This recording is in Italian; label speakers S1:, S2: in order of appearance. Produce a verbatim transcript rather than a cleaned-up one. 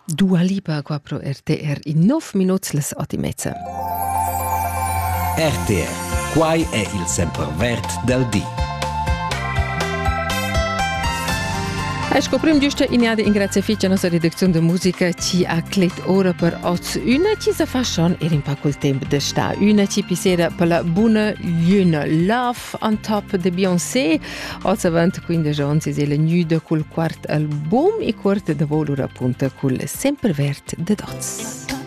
S1: Dua Lipa qua pro R T R in nove minuti les otto e mezza.
S2: R T R, quai è il sempervert del dì.
S1: E scopriamo giusto in in grazie a nostra redazione di musica ci ha clet ora per otto una ci si fa schon in un po' il tempo di sta una ci pisera per la buona luna Love on Top di Beyoncé otto venti quindi giorni si le nude col quarto album e quarto di volo appunto col sempervert de dots.